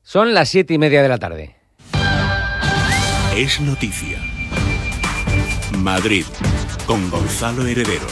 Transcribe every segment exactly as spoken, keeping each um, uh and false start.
Son las siete y media de la tarde. Es noticia. Madrid, con Gonzalo Heredero.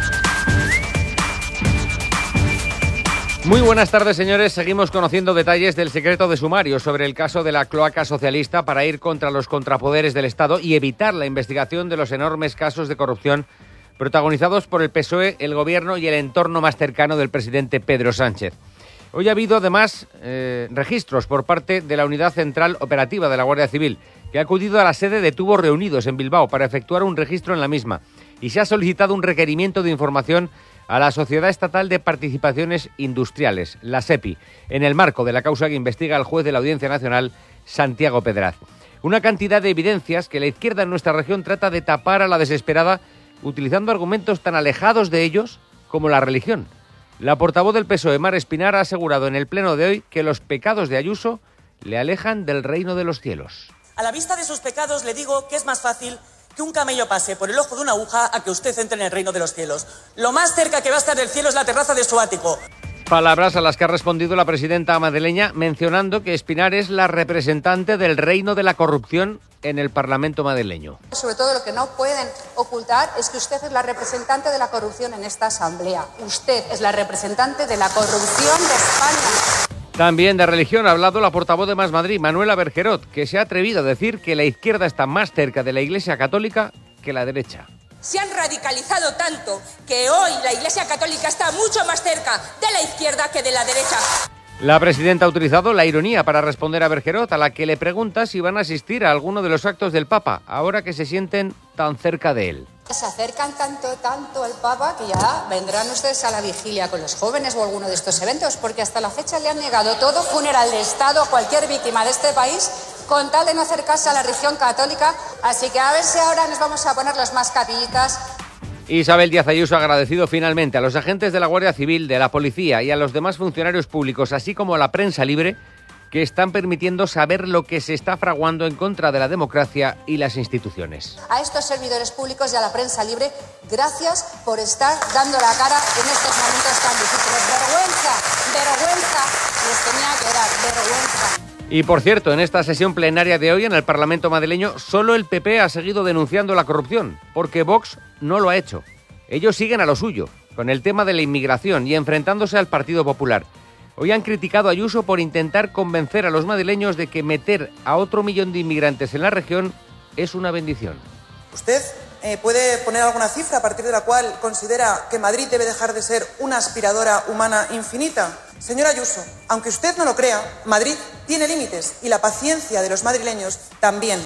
Muy buenas tardes, señores. Seguimos conociendo detalles del secreto de sumario sobre el caso de la cloaca socialista para ir contra los contrapoderes del Estado y evitar la investigación de los enormes casos de corrupción protagonizados por el P S O E, el Gobierno y el entorno más cercano del presidente Pedro Sánchez. Hoy ha habido, además, eh, registros por parte de la Unidad Central Operativa de la Guardia Civil, que ha acudido a la sede de Tubos Reunidos en Bilbao para efectuar un registro en la misma. Y se ha solicitado un requerimiento de información a la Sociedad Estatal de Participaciones Industriales, la SEPI, en el marco de la causa que investiga el juez de la Audiencia Nacional, Santiago Pedraz. Una cantidad de evidencias que la izquierda en nuestra región trata de tapar a la desesperada utilizando argumentos tan alejados de ellos como la religión. La portavoz del P S O E, Mar Espinar, ha asegurado en el pleno de hoy que los pecados de Ayuso le alejan del reino de los cielos. A la vista de sus pecados le digo que es más fácil que un camello pase por el ojo de una aguja a que usted entre en el reino de los cielos. Lo más cerca que va a estar del cielo es la terraza de su ático. Palabras a las que ha respondido la presidenta madrileña, mencionando que Espinar es la representante del reino de la corrupción en el Parlamento madrileño. Sobre todo lo que no pueden ocultar es que usted es la representante de la corrupción en esta asamblea. Usted es la representante de la corrupción de España. También de religión ha hablado la portavoz de Más Madrid, Manuela Bergerot, que se ha atrevido a decir que la izquierda está más cerca de la Iglesia Católica que la derecha. Se han radicalizado tanto que hoy la Iglesia Católica está mucho más cerca de la izquierda que de la derecha. La presidenta ha utilizado la ironía para responder a Bergerot, a la que le pregunta si van a asistir a alguno de los actos del Papa, ahora que se sienten tan cerca de él. Se acercan tanto, tanto al Papa que ya vendrán ustedes a la vigilia con los jóvenes o alguno de estos eventos, porque hasta la fecha le han negado todo funeral de Estado a cualquier víctima de este país con tal de no acercarse a la religión católica. Así que a ver si ahora nos vamos a poner los más capillitas. Isabel Díaz Ayuso ha agradecido finalmente a los agentes de la Guardia Civil, de la Policía y a los demás funcionarios públicos, así como a la prensa libre, que están permitiendo saber lo que se está fraguando en contra de la democracia y las instituciones. A estos servidores públicos y a la prensa libre, gracias por estar dando la cara en estos momentos tan difíciles. Vergüenza, vergüenza, les tenía que dar vergüenza. Y por cierto, en esta sesión plenaria de hoy en el Parlamento madrileño, solo el P P ha seguido denunciando la corrupción, porque Vox no lo ha hecho. Ellos siguen a lo suyo, con el tema de la inmigración y enfrentándose al Partido Popular. Hoy han criticado a Ayuso por intentar convencer a los madrileños de que meter a otro millón de inmigrantes en la región es una bendición. ¿Usted eh, puede poner alguna cifra a partir de la cual considera que Madrid debe dejar de ser una aspiradora humana infinita? Señora Ayuso, aunque usted no lo crea, Madrid tiene límites y la paciencia de los madrileños también.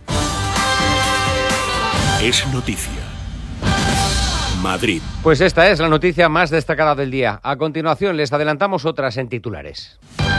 Es noticia. Madrid. Pues esta es la noticia más destacada del día. A continuación les adelantamos otras en titulares.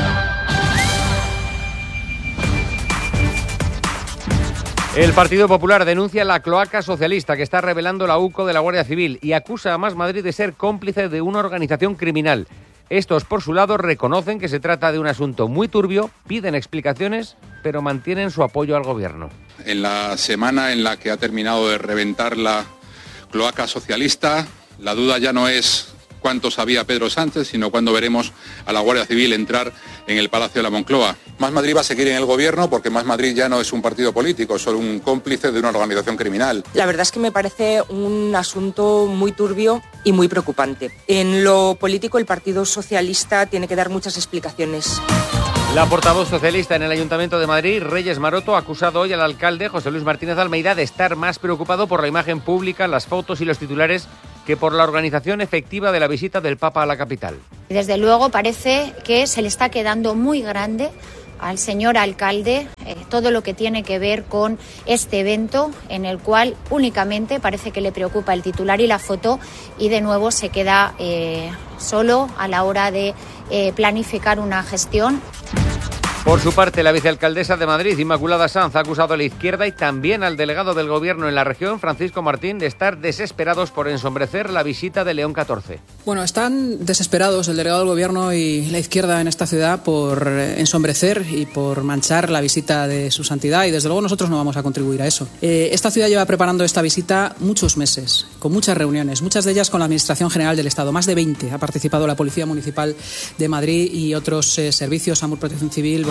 El Partido Popular denuncia la cloaca socialista que está revelando la U C O de la Guardia Civil y acusa a Más Madrid de ser cómplice de una organización criminal. Estos, por su lado, reconocen que se trata de un asunto muy turbio, piden explicaciones, pero mantienen su apoyo al gobierno. En la semana en la que ha terminado de reventar la cloaca socialista, la duda ya no es cuánto sabía Pedro Sánchez, sino cuándo veremos a la Guardia Civil entrar en el Palacio de la Moncloa. Más Madrid va a seguir en el gobierno porque Más Madrid ya no es un partido político, es solo un cómplice de una organización criminal. La verdad es que me parece un asunto muy turbio y muy preocupante. En lo político, el Partido Socialista tiene que dar muchas explicaciones. La portavoz socialista en el Ayuntamiento de Madrid, Reyes Maroto, ha acusado hoy al alcalde José Luis Martínez Almeida de estar más preocupado por la imagen pública, las fotos y los titulares que por la organización efectiva de la visita del Papa a la capital. Desde luego parece que se le está quedando muy grande al señor alcalde eh, todo lo que tiene que ver con este evento en el cual únicamente parece que le preocupa el titular y la foto y de nuevo se queda eh, solo a la hora de eh, planificar una gestión. Por su parte, la vicealcaldesa de Madrid, Inmaculada Sanz, ha acusado a la izquierda y también al delegado del Gobierno en la región, Francisco Martín, de estar desesperados por ensombrecer la visita de León catorce. Bueno, están desesperados el delegado del Gobierno y la izquierda en esta ciudad por ensombrecer y por manchar la visita de su santidad y desde luego nosotros no vamos a contribuir a eso. Eh, esta ciudad lleva preparando esta visita muchos meses, con muchas reuniones, muchas de ellas con la Administración General del Estado. Más de veinte ha participado la Policía Municipal de Madrid y otros eh, servicios, AMUR, Protección Civil,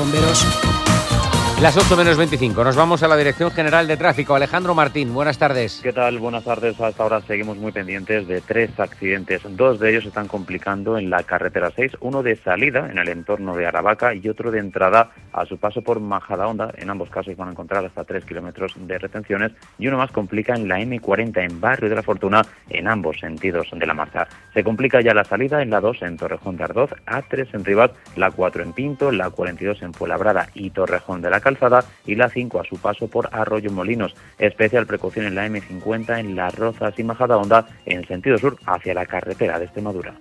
bomberos. Las ocho menos veinticinco. Nos vamos a la Dirección General de Tráfico. Alejandro Martín, buenas tardes. ¿Qué tal? Buenas tardes. Hasta ahora seguimos muy pendientes de tres accidentes. Dos de ellos se están complicando en la carretera seis, uno de salida en el entorno de Aravaca y otro de entrada a su paso por Majadahonda. En ambos casos van a encontrar hasta tres kilómetros de retenciones, y uno más complica en la eme cuarenta en Barrio de la Fortuna en ambos sentidos de la marcha. Se complica ya la salida en la dos en Torrejón de Ardoz, A tres en Rivas, la cuatro en Pinto, la cuarenta y dos en Fuenlabrada y Torrejón de la Calzada, y la cinco a su paso por Arroyo Molinos. Especial precaución en la eme cincuenta en Las Rozas y Majadahonda en el sentido sur hacia la carretera de Extremadura.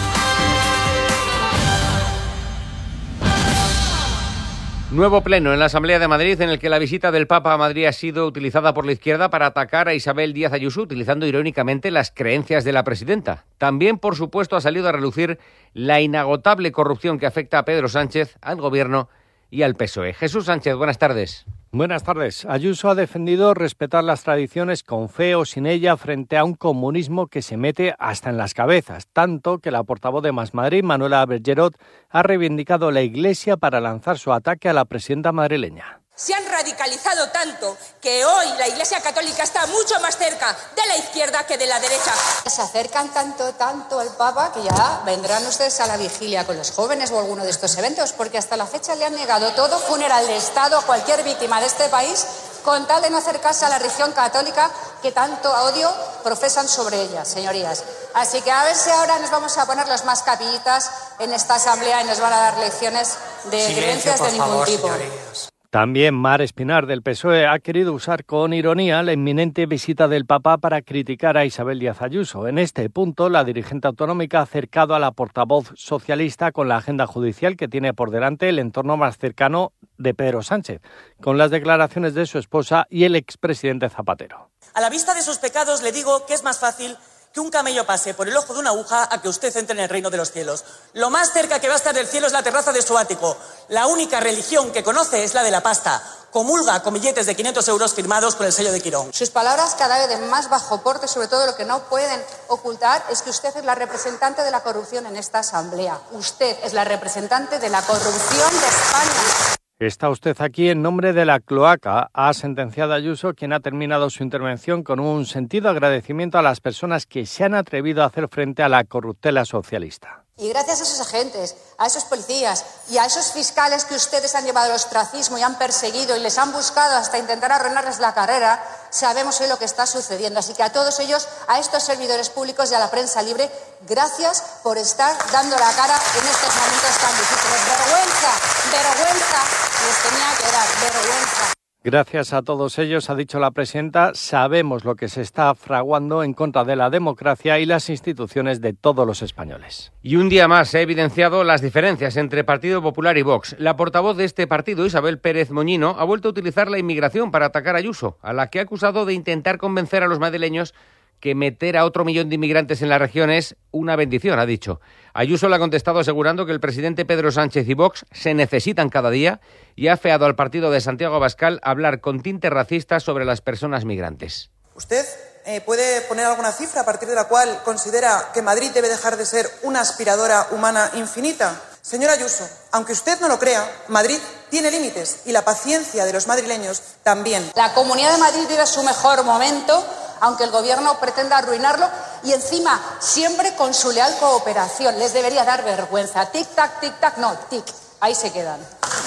Nuevo pleno en la Asamblea de Madrid, en el que la visita del Papa a Madrid ha sido utilizada por la izquierda para atacar a Isabel Díaz Ayuso, utilizando irónicamente las creencias de la presidenta. También, por supuesto, ha salido a relucir la inagotable corrupción que afecta a Pedro Sánchez, al Gobierno y al P S O E. Jesús Sánchez, buenas tardes. Buenas tardes. Ayuso ha defendido respetar las tradiciones con fe o sin ella frente a un comunismo que se mete hasta en las cabezas, tanto que la portavoz de Más Madrid, Manuela Bergerot, ha reivindicado la Iglesia para lanzar su ataque a la presidenta madrileña. Se han radicalizado tanto que hoy la Iglesia Católica está mucho más cerca de la izquierda que de la derecha. Se acercan tanto, tanto al Papa que ya vendrán ustedes a la vigilia con los jóvenes o alguno de estos eventos, porque hasta la fecha le han negado todo funeral de Estado a cualquier víctima de este país con tal de no acercarse a la religión católica que tanto odio profesan sobre ella, señorías. Así que a ver si ahora nos vamos a poner los más capillitas en esta asamblea y nos van a dar lecciones de creencias de ningún favor, tipo. Señorías. También Mar Espinar, del P S O E, ha querido usar con ironía la inminente visita del Papa para criticar a Isabel Díaz Ayuso. En este punto, la dirigente autonómica ha acercado a la portavoz socialista con la agenda judicial que tiene por delante el entorno más cercano de Pedro Sánchez, con las declaraciones de su esposa y el expresidente Zapatero. A la vista de sus pecados le digo que es más fácil que un camello pase por el ojo de una aguja a que usted entre en el reino de los cielos. Lo más cerca que va a estar del cielo es la terraza de su ático. La única religión que conoce es la de la pasta. Comulga con billetes de quinientos euros firmados con el sello de Quirón. Sus palabras cada vez de más bajo porte, sobre todo lo que no pueden ocultar, es que usted es la representante de la corrupción en esta asamblea. Usted es la representante de la corrupción de España. Está usted aquí en nombre de la cloaca, ha sentenciado Ayuso, quien ha terminado su intervención con un sentido agradecimiento a las personas que se han atrevido a hacer frente a la corruptela socialista. Y gracias a esos agentes, a esos policías y a esos fiscales que ustedes han llevado al ostracismo y han perseguido y les han buscado hasta intentar arruinarles la carrera, sabemos hoy lo que está sucediendo. Así que a todos ellos, a estos servidores públicos y a la prensa libre, gracias por estar dando la cara en estos momentos tan difíciles. Vergüenza, vergüenza les tenía que dar, vergüenza. Gracias a todos ellos, ha dicho la presidenta, sabemos lo que se está fraguando en contra de la democracia y las instituciones de todos los españoles. Y un día más se ha evidenciado las diferencias entre Partido Popular y Vox. La portavoz de este partido, Isabel Pérez Moñino, ha vuelto a utilizar la inmigración para atacar a Ayuso, a la que ha acusado de intentar convencer a los madrileños que meter a otro millón de inmigrantes en la región es una bendición, ha dicho. Ayuso le ha contestado asegurando que el presidente Pedro Sánchez y Vox se necesitan cada día y ha afeado al partido de Santiago Abascal hablar con tinte racista sobre las personas migrantes. ¿Usted eh, puede poner alguna cifra a partir de la cual considera que Madrid debe dejar de ser una aspiradora humana infinita? Señora Ayuso, aunque usted no lo crea, Madrid tiene límites y la paciencia de los madrileños también. La Comunidad de Madrid vive su mejor momento, aunque el Gobierno pretenda arruinarlo, y encima siempre con su leal cooperación. Les debería dar vergüenza. Tic-tac, tic-tac, no, tic. Ahí se quedan.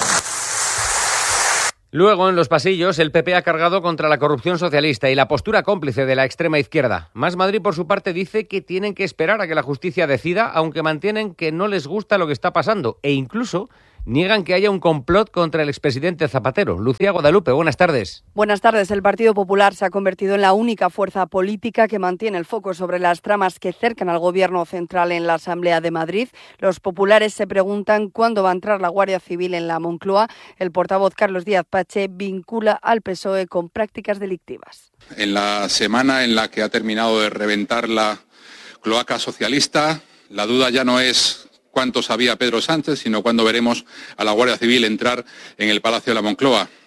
Luego, en los pasillos, el P P ha cargado contra la corrupción socialista y la postura cómplice de la extrema izquierda. Más Madrid, por su parte, dice que tienen que esperar a que la justicia decida, aunque mantienen que no les gusta lo que está pasando e incluso niegan que haya un complot contra el expresidente Zapatero. Lucía Guadalupe, buenas tardes. Buenas tardes. El Partido Popular se ha convertido en la única fuerza política que mantiene el foco sobre las tramas que cercan al Gobierno central en la Asamblea de Madrid. Los populares se preguntan cuándo va a entrar la Guardia Civil en la Moncloa. El portavoz Carlos Díaz Pache vincula al P S O E con prácticas delictivas. En la semana en la que ha terminado de reventar la cloaca socialista, la duda ya no es cuánto sabía Pedro Sánchez, sino cuándo veremos a la Guardia Civil entrar en el Palacio de la Moncloa.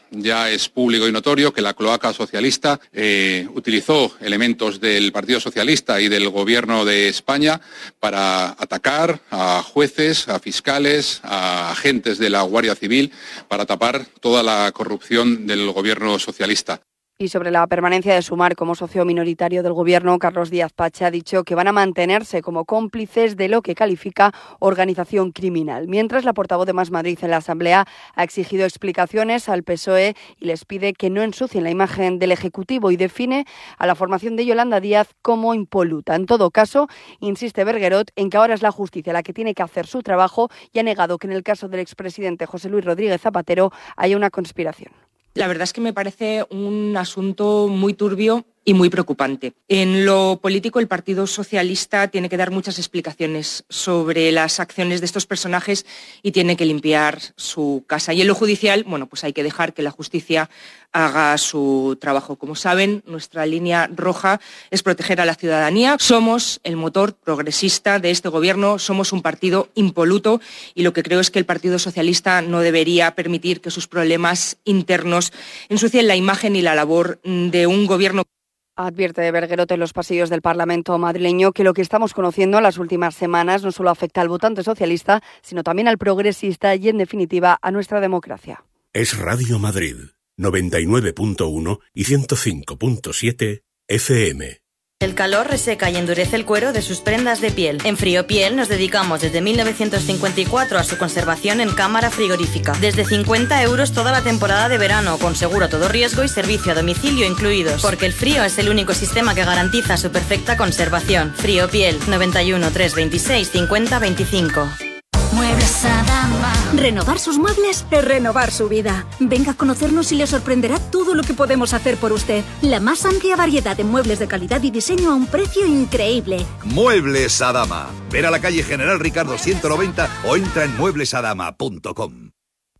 ya es público y notorio que la cloaca socialista eh, utilizó elementos del Partido Socialista y del Gobierno de España para atacar a jueces, a fiscales, a agentes de la Guardia Civil, para tapar toda la corrupción del Gobierno socialista. Y sobre la permanencia de Sumar como socio minoritario del Gobierno, Carlos Díaz Pache ha dicho que van a mantenerse como cómplices de lo que califica organización criminal. Mientras, la portavoz de Más Madrid en la Asamblea ha exigido explicaciones al P S O E y les pide que no ensucien la imagen del Ejecutivo y define a la formación de Yolanda Díaz como impoluta. En todo caso, insiste Berguerot en que ahora es la justicia la que tiene que hacer su trabajo y ha negado que en el caso del expresidente José Luis Rodríguez Zapatero haya una conspiración. La verdad es que me parece un asunto muy turbio y muy preocupante. En lo político, el Partido Socialista tiene que dar muchas explicaciones sobre las acciones de estos personajes y tiene que limpiar su casa. Y en lo judicial, bueno, pues hay que dejar que la justicia haga su trabajo. Como saben, nuestra línea roja es proteger a la ciudadanía. Somos el motor progresista de este gobierno, somos un partido impoluto y lo que creo es que el Partido Socialista no debería permitir que sus problemas internos ensucien la imagen y la labor de un gobierno. Advierte Berguerot en los pasillos del Parlamento madrileño que lo que estamos conociendo en las últimas semanas no solo afecta al votante socialista, sino también al progresista y, en definitiva, a nuestra democracia. Es Radio Madrid, noventa y nueve punto uno y ciento cinco punto siete F M. El calor reseca y endurece el cuero de sus prendas de piel. En Friopiel nos dedicamos desde mil novecientos cincuenta y cuatro a su conservación en cámara frigorífica. Desde cincuenta euros toda la temporada de verano, con seguro a todo riesgo y servicio a domicilio incluidos. Porque el frío es el único sistema que garantiza su perfecta conservación. Friopiel, noventa y uno, trescientos veintiséis, cincuenta veinticinco. Muebles Adama. Renovar sus muebles es renovar su vida. Venga a conocernos y le sorprenderá todo lo que podemos hacer por usted. La más amplia variedad de muebles de calidad y diseño a un precio increíble. Muebles Adama. Ver a la calle General Ricardo ciento noventa o entra en muebles adama punto com.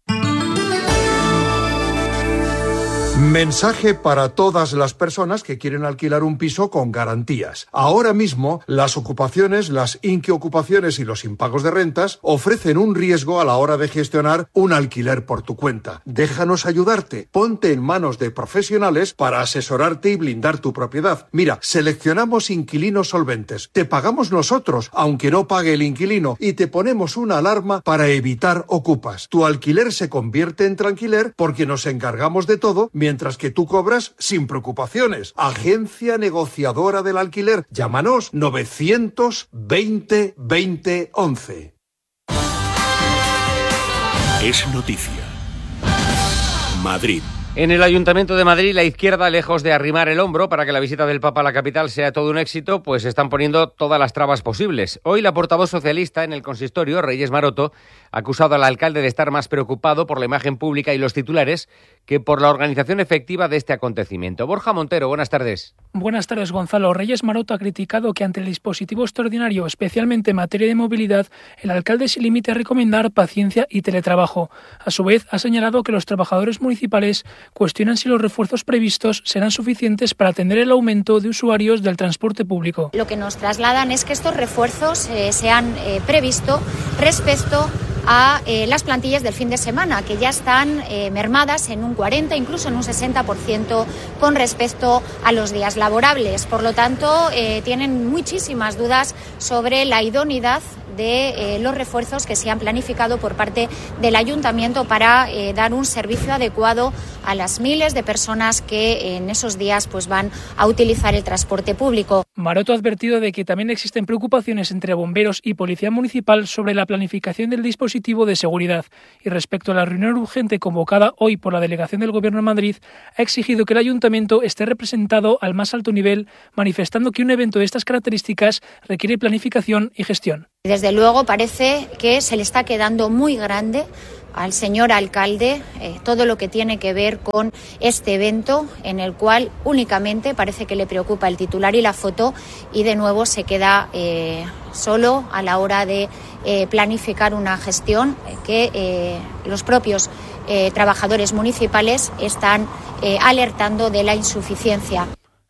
Mensaje para todas las personas que quieren alquilar un piso con garantías. Ahora mismo, las ocupaciones, las inquiocupaciones y los impagos de rentas ofrecen un riesgo a la hora de gestionar un alquiler por tu cuenta. Déjanos ayudarte. Ponte en manos de profesionales para asesorarte y blindar tu propiedad. Mira, seleccionamos inquilinos solventes. Te pagamos nosotros, aunque no pague el inquilino, y te ponemos una alarma para evitar ocupas. Tu alquiler se convierte en tranquiler porque nos encargamos de todo, mientras que tú cobras sin preocupaciones. Agencia negociadora del alquiler. Llámanos novecientos veinte veinte once. Es noticia. Madrid. En el Ayuntamiento de Madrid, la izquierda, lejos de arrimar el hombro para que la visita del Papa a la capital sea todo un éxito, pues están poniendo todas las trabas posibles. Hoy la portavoz socialista en el consistorio, Reyes Maroto, ha acusado al alcalde de estar más preocupado por la imagen pública y los titulares que por la organización efectiva de este acontecimiento. Borja Montero, buenas tardes. Buenas tardes, Gonzalo. Reyes Maroto ha criticado que ante el dispositivo extraordinario, especialmente en materia de movilidad, el alcalde se limite a recomendar paciencia y teletrabajo. A su vez, ha señalado que los trabajadores municipales cuestionan si los refuerzos previstos serán suficientes para atender el aumento de usuarios del transporte público. Lo que nos trasladan es que estos refuerzos eh, se han eh, previsto respecto a eh, las plantillas del fin de semana, que ya están eh, mermadas en un cuarenta, incluso en un sesenta por ciento con respecto a los días laborables. Por lo tanto, eh, tienen muchísimas dudas sobre la idoneidad de eh, los refuerzos que se han planificado por parte del Ayuntamiento para eh, dar un servicio adecuado a las miles de personas que en esos días pues van a utilizar el transporte público. Maroto ha advertido de que también existen preocupaciones entre bomberos y policía municipal sobre la planificación del dispositivo de seguridad y respecto a la reunión urgente convocada hoy por la delegación del Gobierno de Madrid, ha exigido que el Ayuntamiento esté representado al más alto nivel, manifestando que un evento de estas características requiere planificación y gestión. Desde luego parece que se le está quedando muy grande al señor alcalde eh, todo lo que tiene que ver con este evento en el cual únicamente parece que le preocupa el titular y la foto y de nuevo se queda eh, solo a la hora de eh, planificar una gestión eh, que eh, los propios eh, trabajadores municipales están eh, alertando de la insuficiencia.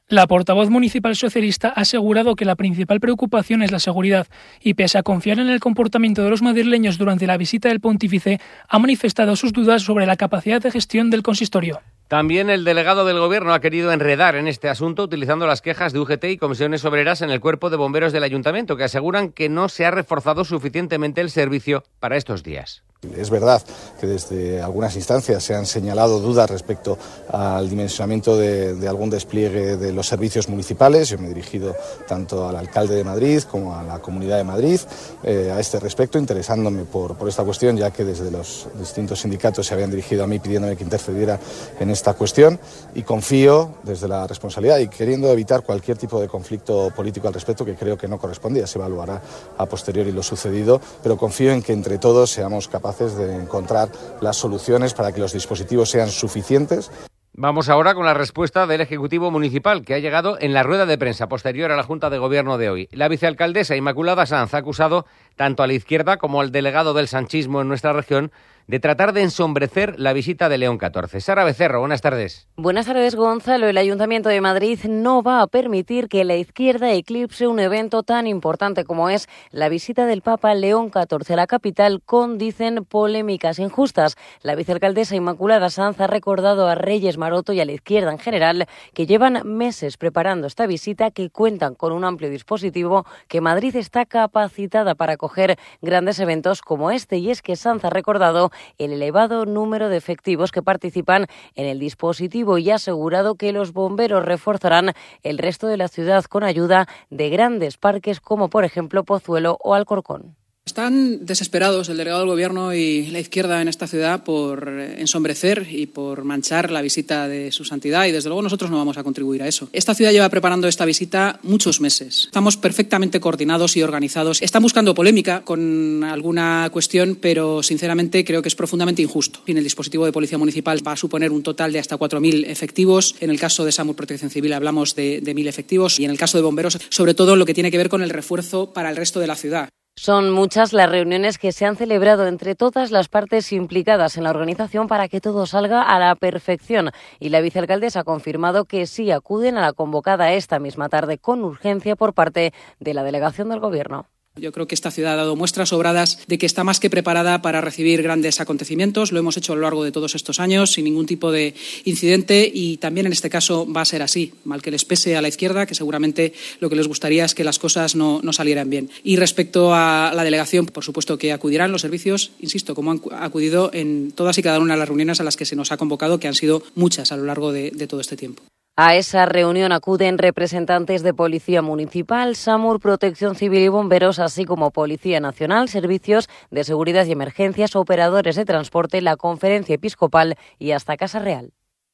La portavoz municipal socialista ha asegurado que la principal preocupación es la seguridad y, pese a confiar en el comportamiento de los madrileños durante la visita del pontífice, ha manifestado sus dudas sobre la capacidad de gestión del consistorio. También el delegado del Gobierno ha querido enredar en este asunto utilizando las quejas de U G T y comisiones obreras en el cuerpo de bomberos del Ayuntamiento, que aseguran que no se ha reforzado suficientemente el servicio para estos días. Es verdad que desde algunas instancias se han señalado dudas respecto al dimensionamiento de, de algún despliegue de los servicios municipales. Yo me he dirigido tanto al alcalde de Madrid como a la Comunidad de Madrid eh, a este respecto, interesándome por, por esta cuestión, ya que desde los distintos sindicatos se habían dirigido a mí pidiéndome que intercediera en esta cuestión, y confío desde la responsabilidad y queriendo evitar cualquier tipo de conflicto político al respecto, que creo que no correspondía, se evaluará a posteriori lo sucedido, pero confío en que entre todos seamos capaces de encontrar las soluciones para que los dispositivos sean suficientes. Vamos ahora con la respuesta del Ejecutivo Municipal, que ha llegado en la rueda de prensa posterior a la Junta de Gobierno de hoy. La vicealcaldesa Inmaculada Sanz ha acusado tanto a la izquierda como al delegado del sanchismo en nuestra región de tratar de ensombrecer la visita de León catorce. Sara Becerro, buenas tardes. Buenas tardes, Gonzalo. El Ayuntamiento de Madrid no va a permitir que la izquierda eclipse un evento tan importante como es la visita del Papa León catorce a la capital con, dicen, polémicas injustas. La vicealcaldesa Inmaculada Sanz ha recordado a Reyes Maroto y a la izquierda en general que llevan meses preparando esta visita, que cuentan con un amplio dispositivo, que Madrid está capacitada para acoger grandes eventos como este. Y es que Sanz ha recordado el elevado número de efectivos que participan en el dispositivo y ha asegurado que los bomberos reforzarán el resto de la ciudad con ayuda de grandes parques como, por ejemplo, Pozuelo o Alcorcón. Están desesperados el delegado del Gobierno y la izquierda en esta ciudad por ensombrecer y por manchar la visita de su santidad, y desde luego nosotros no vamos a contribuir a eso. Esta ciudad lleva preparando esta visita muchos meses. Estamos perfectamente coordinados y organizados. Están buscando polémica con alguna cuestión, pero sinceramente creo que es profundamente injusto. En el dispositivo de Policía Municipal va a suponer un total de hasta cuatro mil efectivos. En el caso de SAMUR Protección Civil hablamos de, de mil efectivos, y en el caso de bomberos, sobre todo lo que tiene que ver con el refuerzo para el resto de la ciudad. Son muchas las reuniones que se han celebrado entre todas las partes implicadas en la organización para que todo salga a la perfección, y la vicealcaldesa ha confirmado que sí acuden a la convocada esta misma tarde con urgencia por parte de la delegación del Gobierno. Yo creo que esta ciudad ha dado muestras sobradas de que está más que preparada para recibir grandes acontecimientos. Lo hemos hecho a lo largo de todos estos años sin ningún tipo de incidente, y también en este caso va a ser así, mal que les pese a la izquierda, que seguramente lo que les gustaría es que las cosas no, no salieran bien. Y respecto a la delegación, por supuesto que acudirán los servicios, insisto, como han acudido en todas y cada una de las reuniones a las que se nos ha convocado, que han sido muchas a lo largo de, de todo este tiempo. A esa reunión acuden representantes de Policía Municipal, SAMUR, Protección Civil y Bomberos, así como Policía Nacional, Servicios de Seguridad y Emergencias, operadores de transporte, la Conferencia Episcopal y hasta Casa Real.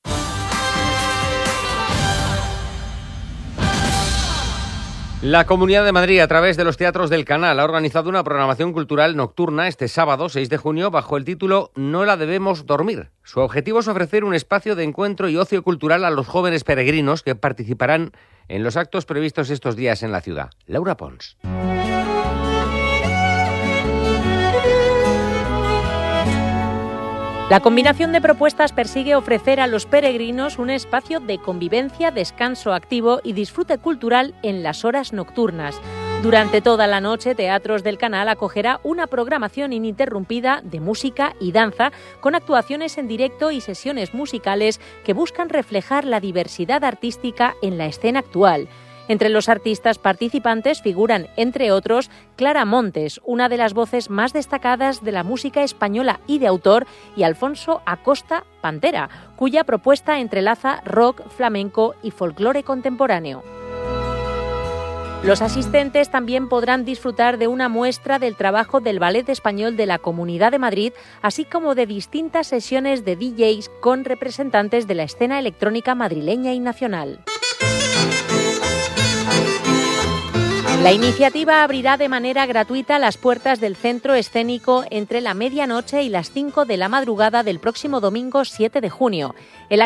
La Comunidad de Madrid, a través de los teatros del Canal, ha organizado una programación cultural nocturna este sábado, seis de junio, bajo el título No la debemos dormir. Su objetivo es ofrecer un espacio de encuentro y ocio cultural a los jóvenes peregrinos que participarán en los actos previstos estos días en la ciudad. Laura Pons. La combinación de propuestas persigue ofrecer a los peregrinos un espacio de convivencia, descanso activo y disfrute cultural en las horas nocturnas. Durante toda la noche, Teatros del Canal acogerá una programación ininterrumpida de música y danza, con actuaciones en directo y sesiones musicales que buscan reflejar la diversidad artística en la escena actual. Entre los artistas participantes figuran, entre otros, Clara Montes, una de las voces más destacadas de la música española y de autor, y Alfonso Acosta Pantera, cuya propuesta entrelaza rock, flamenco y folclore contemporáneo. Los asistentes también podrán disfrutar de una muestra del trabajo del Ballet Español de la Comunidad de Madrid, así como de distintas sesiones de D Js con representantes de la escena electrónica madrileña y nacional. La iniciativa abrirá de manera gratuita las puertas del centro escénico entre la medianoche y las cinco de la madrugada del próximo domingo siete de junio. El